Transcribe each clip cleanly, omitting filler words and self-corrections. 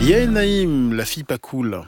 Yael Naïm, la fille pas cool.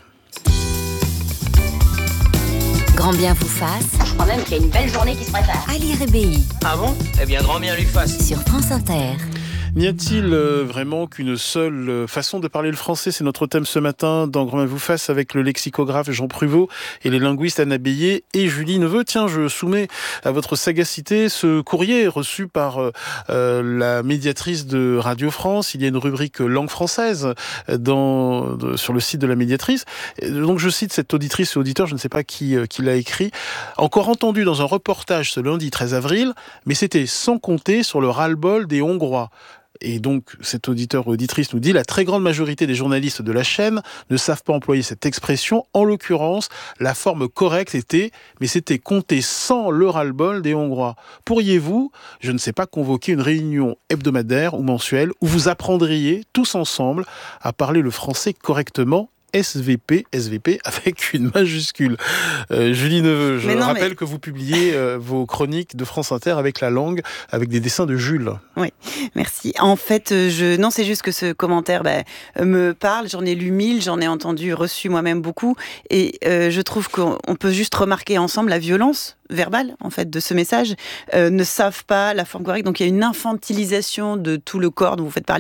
Grand bien vous fasse. Je crois même qu'il y a une belle journée qui se prépare. Ali Rébéi. Ah bon ? Eh bien, grand bien lui fasse. Sur France Inter. N'y a-t-il vraiment qu'une seule façon de parler le français ? C'est notre thème ce matin dans Grand bien vous fasse avec le lexicographe Jean Pruvot et les linguistes Anna Bélier et Julie Neveu. Tiens, je soumets à votre sagacité ce courrier reçu par la médiatrice de Radio France. Il y a une rubrique langue française sur le site de la médiatrice. Donc je cite cette auditrice et auditeur, je ne sais pas qui l'a écrit. Encore entendu dans un reportage ce lundi 13 avril, mais c'était sans compter sur le ras-le-bol des Hongrois. Et donc, cet auditeur ou auditrice nous dit « La très grande majorité des journalistes de la chaîne ne savent pas employer cette expression. En l'occurrence, la forme correcte était « mais c'était compté sans le ras-le-bol des Hongrois ». Pourriez-vous, je ne sais pas, convoquer une réunion hebdomadaire ou mensuelle où vous apprendriez tous ensemble à parler le français correctement ? SVP avec une majuscule. Julie Neveu, je rappelle que vous publiez vos chroniques de France Inter avec la langue, avec des dessins de Jules. Oui, merci. En fait, non, c'est juste que ce commentaire me parle. J'en ai lu 1000, j'en ai reçu moi-même beaucoup. Et je trouve qu'on peut juste remarquer ensemble la violence verbale, en fait, de ce message. Ne savent pas la forme correcte. Donc, il y a une infantilisation de tout le corps dont vous faites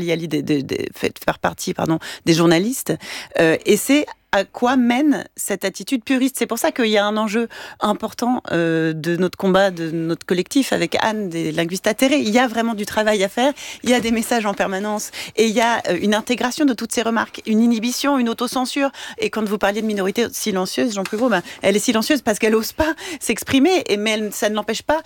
partie des journalistes. Et c'est à quoi mène cette attitude puriste. C'est pour ça qu'il y a un enjeu important de notre combat, de notre collectif avec Anne, des linguistes atterrés. Il y a vraiment du travail à faire, il y a des messages en permanence et il y a une intégration de toutes ces remarques, une inhibition, une autocensure. Et quand vous parliez de minorité silencieuse, Jean Pruvot, elle est silencieuse parce qu'elle n'ose pas s'exprimer, mais ça ne l'empêche pas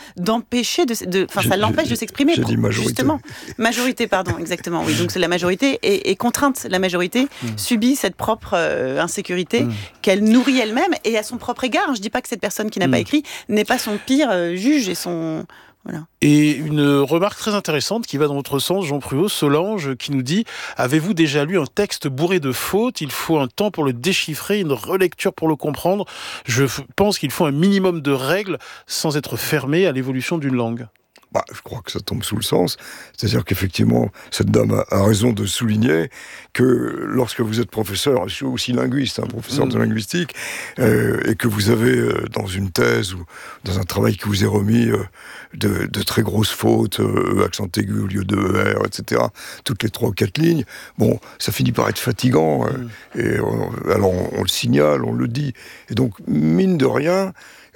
ça l'empêche de s'exprimer. J'ai dit majorité. Justement. Majorité, pardon, exactement. Oui, donc c'est la majorité est contrainte. La majorité subit cette propre insécurité qu'elle nourrit elle-même et à son propre égard. Je ne dis pas que cette personne qui n'a pas écrit n'est pas son pire juge et son... Voilà. Et une remarque très intéressante qui va dans votre sens, Jean Pruvot, Solange, qui nous dit « Avez-vous déjà lu un texte bourré de fautes ? Il faut un temps pour le déchiffrer, une relecture pour le comprendre. Je pense qu'il faut un minimum de règles sans être fermé à l'évolution d'une langue. » Je crois que ça tombe sous le sens. C'est-à-dire qu'effectivement, cette dame a raison de souligner que lorsque vous êtes professeur, je suis aussi linguiste, professeur de linguistique, et que vous avez dans une thèse ou dans un travail qui vous est remis de très grosses fautes, accent aigu au lieu de ER, etc., toutes les 3 ou 4 lignes, ça finit par être fatigant. Et alors on le signale, on le dit. Et donc, mine de rien,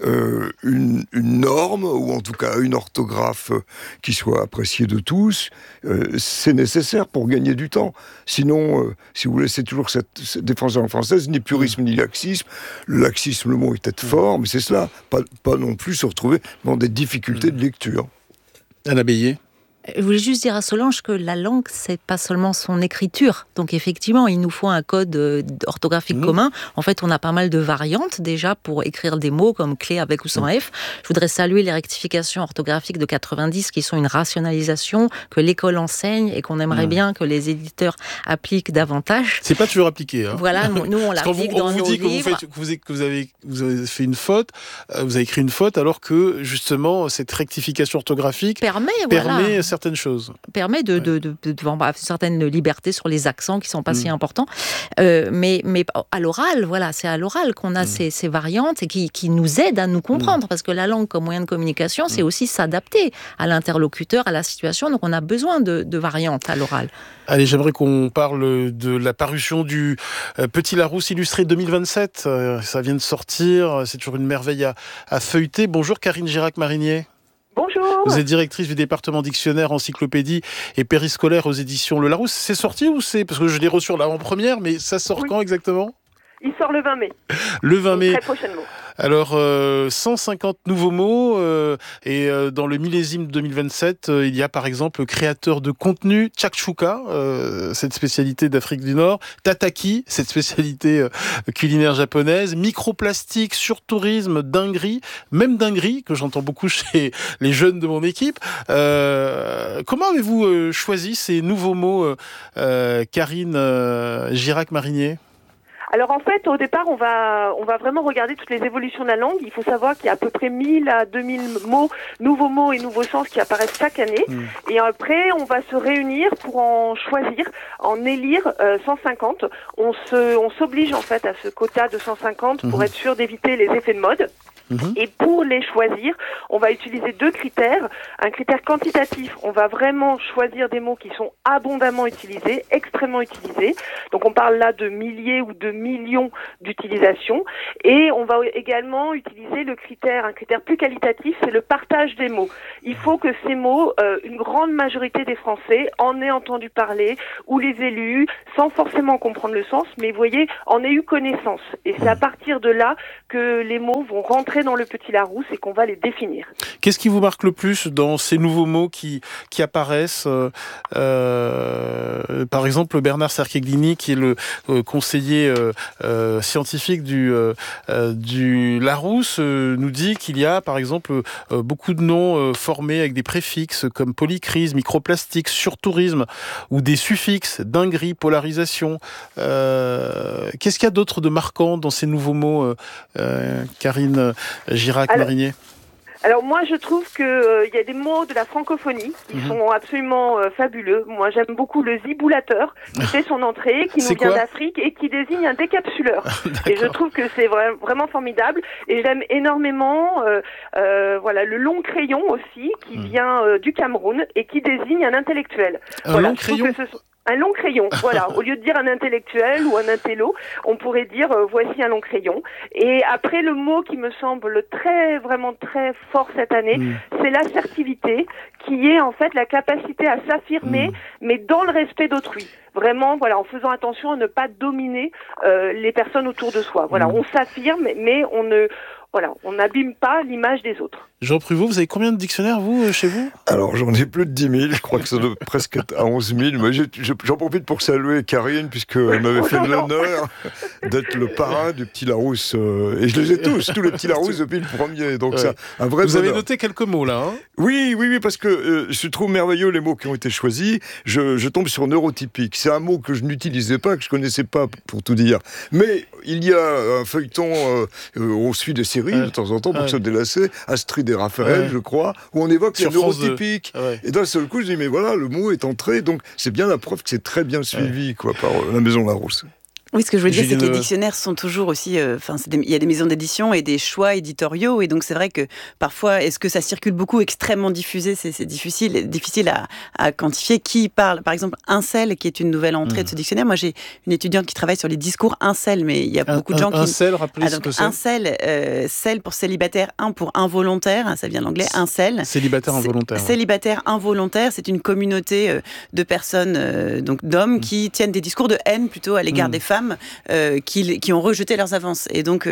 une norme, ou en tout cas une orthographe qui soit appréciée de tous, c'est nécessaire pour gagner du temps. Sinon, si vous voulez, c'est toujours cette défense de la langue française, ni purisme ni laxisme. Le laxisme, le mot est peut-être fort, mais c'est cela. Pas non plus se retrouver dans des difficultés de lecture. Anna Bélier. Je voulais juste dire à Solange que la langue, c'est pas seulement son écriture. Donc effectivement, il nous faut un code orthographique commun. En fait, on a pas mal de variantes déjà pour écrire des mots comme clé avec ou sans F. Je voudrais saluer les rectifications orthographiques de 90 qui sont une rationalisation que l'école enseigne et qu'on aimerait bien que les éditeurs appliquent davantage. C'est pas toujours appliqué. Voilà, nous on l'applique dans nos livres. Que vous avez fait une faute, vous avez écrit une faute, alors que justement cette rectification orthographique permet certaines choses. Permet de certaines libertés sur les accents qui sont pas si importants. Mais à l'oral, c'est à l'oral qu'on a ces variantes et qui nous aident à nous comprendre. Parce que la langue comme moyen de communication, c'est aussi s'adapter à l'interlocuteur, à la situation. Donc on a besoin de variantes à l'oral. Allez, j'aimerais qu'on parle de la parution du Petit Larousse illustré 2027. Ça vient de sortir, c'est toujours une merveille à feuilleter. Bonjour Karine Girac-Marinier. Bonjour. Vous êtes directrice du département dictionnaire, encyclopédie et périscolaire aux éditions Le Larousse. C'est sorti ou c'est... Parce que je l'ai reçu en avant-première, mais ça sort quand exactement ? Il sort le 20 mai. Le 20 mai. Très prochainement. Alors, 150 nouveaux mots, et dans le millésime 2027, il y a par exemple créateur de contenu, Tchakshuka, cette spécialité d'Afrique du Nord, Tataki, cette spécialité culinaire japonaise, microplastique, surtourisme, dinguerie, même dinguerie, que j'entends beaucoup chez les jeunes de mon équipe. Comment avez-vous choisi ces nouveaux mots, Karine Girac-Marinier ? Alors en fait, au départ, on va vraiment regarder toutes les évolutions de la langue. Il faut savoir qu'il y a à peu près 1000 à 2000 nouveaux mots et nouveaux sens qui apparaissent chaque année. Et après, on va se réunir pour en choisir, en élire 150. On s'oblige en fait à ce quota de 150 pour être sûr d'éviter les effets de mode. Et pour les choisir, on va utiliser 2 critères. Un critère quantitatif, on va vraiment choisir des mots qui sont abondamment utilisés, extrêmement utilisés. Donc on parle là de milliers ou de millions d'utilisations. Et on va également utiliser un critère plus qualitatif, c'est le partage des mots. Il faut que ces mots, une grande majorité des Français en aient entendu parler, ou les élus, sans forcément comprendre le sens, mais vous voyez, en aient eu connaissance. Et c'est à partir de là que les mots vont rentrer dans le petit Larousse et qu'on va les définir. Qu'est-ce qui vous marque le plus dans ces nouveaux mots qui apparaissent par exemple, Bernard Cercheglini, qui est le conseiller scientifique du Larousse, nous dit qu'il y a, par exemple, beaucoup de noms formés avec des préfixes comme polycrise, microplastique, surtourisme, ou des suffixes, dinguerie, polarisation. Qu'est-ce qu'il y a d'autre de marquant dans ces nouveaux mots, Karine Girac-Marinier? Alors moi je trouve que y a des mots de la francophonie qui sont absolument fabuleux. Moi j'aime beaucoup le ziboulateur qui fait son entrée, qui nous vient d'Afrique et qui désigne un décapsuleur. Et je trouve que c'est vraiment formidable. Et j'aime énormément le long crayon aussi qui vient du Cameroun et qui désigne un intellectuel. Long crayon. Un long crayon, voilà. Au lieu de dire un intellectuel ou un intello, on pourrait dire voici un long crayon. Et après, le mot qui me semble vraiment très fort cette année, c'est l'assertivité, qui est en fait la capacité à s'affirmer, mais dans le respect d'autrui. Vraiment, voilà, en faisant attention à ne pas dominer les personnes autour de soi. Voilà, on s'affirme, mais on n'abîme pas l'image des autres. Jean Pruvot, vous avez combien de dictionnaires, vous, chez vous? Alors, j'en ai plus de 10 000. Je crois que ça doit presque être à 11 000. Mais j'en profite pour saluer Karine, puisqu'elle m'avait fait l'honneur d'être le parrain du petit Larousse. Et je les ai tous les petits Larousse depuis le premier. Donc, ça, un vrai Vous avez noté quelques mots, là, hein? Oui, parce que je trouve merveilleux les mots qui ont été choisis. Je tombe sur neurotypique. C'est un mot que je n'utilisais pas, que je connaissais pas, pour tout dire. Mais il y a un feuilleton, on suit des séries de temps en temps pour se délasser, Astrid et Raphaël, je crois, où on évoque les neurotypiques. Et d'un seul coup, je dis, mais voilà, le mot est entré, donc c'est bien la preuve que c'est très bien suivi par la Maison Larousse. Oui, ce que je veux dire, c'est que les dictionnaires sont toujours aussi... il y a des maisons d'édition et des choix éditoriaux, et donc c'est vrai que parfois, est-ce que ça circule beaucoup, extrêmement diffusé, c'est difficile à quantifier. Qui parle, par exemple, incel, qui est une nouvelle entrée de ce dictionnaire. Moi, j'ai une étudiante qui travaille sur les discours incel, mais il y a beaucoup de gens qui... Incel, rappelez ce que c'est. Incel, cel pour célibataire, pour involontaire, ça vient de l'anglais, incel. Célibataire involontaire. Célibataire involontaire, c'est une communauté de personnes, donc d'hommes, qui tiennent des discours de haine plutôt à l'égard des femmes, qui ont rejeté leurs avances. Et donc,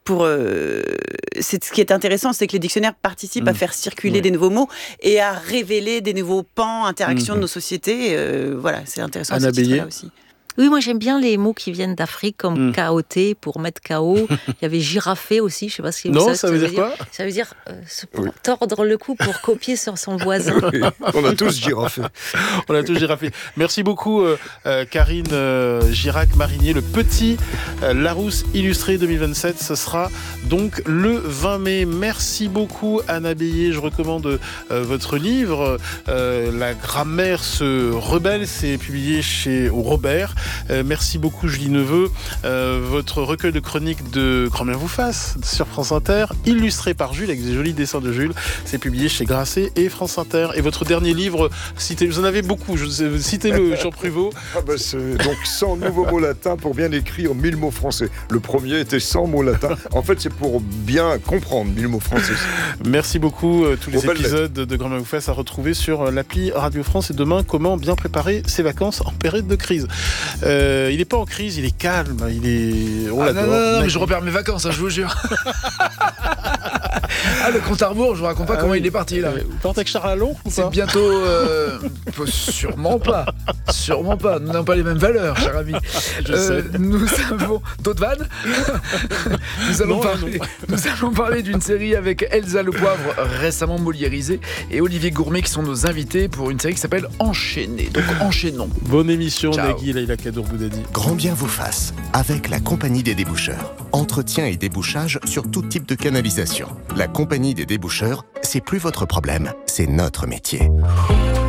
ce qui est intéressant, c'est que les dictionnaires participent à faire circuler des nouveaux mots et à révéler des nouveaux pans, interactions de nos sociétés. Voilà, c'est intéressant. Anna Bélier aussi. Oui, moi j'aime bien les mots qui viennent d'Afrique, comme KOT pour mettre KO. Il y avait girafé aussi, je ne sais pas si vous savez. Non, ça veut dire quoi? Ça veut dire tordre le cou pour copier sur son voisin. Oui, on a tous girafé. Merci beaucoup, Karine Girac-Marinier. Le petit Larousse illustré 2027, ce sera donc le 20 mai. Merci beaucoup, Anna Bélier. Je recommande votre livre, La grammaire se rebelle. C'est publié au Robert. Merci beaucoup, Julie Neveu. Votre recueil de chroniques de Grand bien vous fasse sur France Inter, illustré par Jules avec des jolis dessins de Jules. C'est publié chez Grasset et France Inter. Et votre dernier livre, vous en avez beaucoup, citez-le, Jean Pruvot. C'est donc 100 nouveaux mots latins pour bien écrire 1000 mots français. Le premier était 100 mots latins. En fait, c'est pour bien comprendre 1000 mots français. Merci beaucoup. Tous les épisodes de Grand bien vous fasse à retrouver sur l'appli Radio France. Et demain, comment bien préparer ses vacances en période de crise. Il n'est pas en crise, il est calme, il est... non, mais je repère mes vacances, je vous jure. Ah, le compte à rebours, je vous raconte pas comment il est parti là. Vous partez avec Charles Allon ou C'est pas? bientôt... sûrement pas. Sûrement pas. Nous n'avons pas les mêmes valeurs, cher ami. Je sais. Nous avons... D'autres vannes? Nous allons parler d'une série avec Elsa Le Poivre, récemment moliérisée, et Olivier Gourmet qui sont nos invités pour une série qui s'appelle Enchaîné. Donc enchaînons. Bonne émission, Ciao. Nagui, Leïla Kadour Boudadi. Grand bien vous fasse, avec la Compagnie des Déboucheurs. Entretien et débouchage sur tout type de canalisation. La Compagnie des Déboucheurs, c'est plus votre problème, c'est notre métier.